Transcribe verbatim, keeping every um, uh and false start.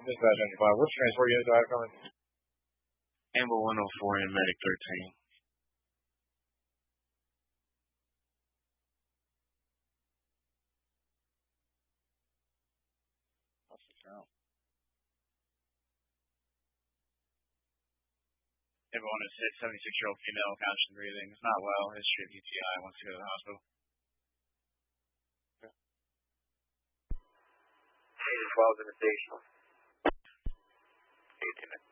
Dispatch ninety-five. Which transport unit do I have coming? Amber one oh four and Medic thirteen. What's the count? Amber one oh six, seventy-six-year-old female, conscious and breathing. It's not well. History of U T I. Wants to go to the hospital. twelve in the station. eighteen.